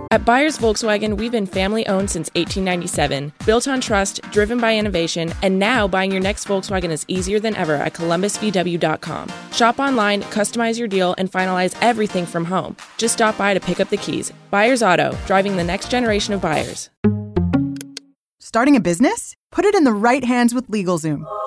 At Byers Volkswagen, we've been family-owned since 1897, built on trust, driven by innovation, and now buying your next Volkswagen is easier than ever at columbusvw.com. Shop online, customize your deal, and finalize everything from home. Just stop by to pick up the keys. Byers Auto, driving the next generation of buyers. Starting a business? Put it in the right hands with LegalZoom.